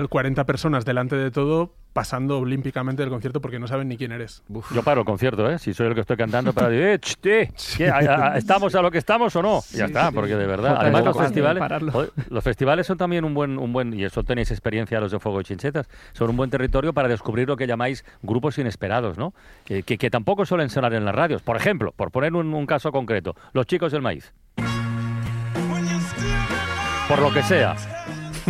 40 personas delante de todo, pasando olímpicamente del concierto porque no saben ni quién eres. Uf. Yo paro el concierto, ¿eh? Si soy el que estoy cantando, para decir, ¿estamos a lo que estamos o no? Sí, Ya está, sí, porque de verdad. Joder, Además, los festivales son también un buen, y eso tenéis experiencia los de Fuego y Chinchetas, son un buen territorio para descubrir lo que llamáis grupos inesperados, ¿no? Que tampoco suelen sonar en las radios. Por ejemplo, por poner un caso concreto, Los Chicos del Maíz. Por lo que sea.